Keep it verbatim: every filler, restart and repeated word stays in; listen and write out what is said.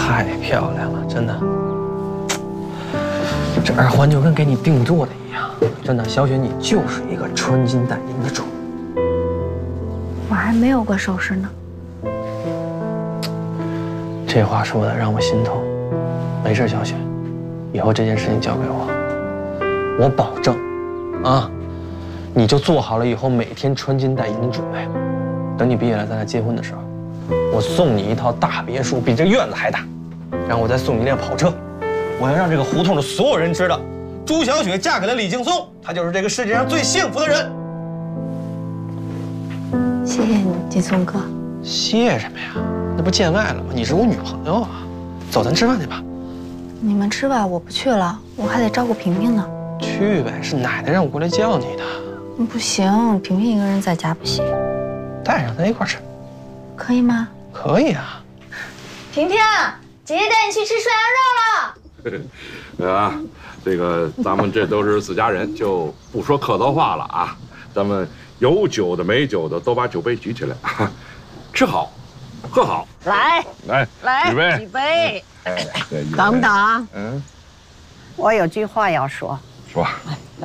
太漂亮了，真的。这耳环就跟给你定做的一样，真的，小雪你就是一个穿金戴银的主。 我还没有过首饰呢。 这话说的让我心痛。没事，小雪，以后这件事情交给我，我保证，啊，你就做好了以后每天穿金戴银的准备。等你毕业了，咱俩结婚的时候，我送你一套大别墅，比这院子还大，然后我再送你一辆跑车。我要让这个胡同的所有人知道，朱小雪嫁给了李劲松，她就是这个世界上最幸福的人。 谢谢你，劲松哥。 谢什么呀？那不见外了吗？你是我女朋友啊。走，咱吃饭去吧。 你们吃吧，我不去了，我还得照顾萍萍呢。 去呗，是奶奶让我过来叫你的。 不行，萍萍一个人在家不行。 带上咱一块吃， 可以吗？ 可以啊。 萍萍，姐姐带你去吃涮羊肉了。啊，这个咱们这都是自家人，就不说客套话了啊。咱们有酒的没酒的都把酒杯举起来，吃好，喝好。 来来来， 举杯， 举杯。 哎， 等等， 嗯， 我有句话要说。 说。 来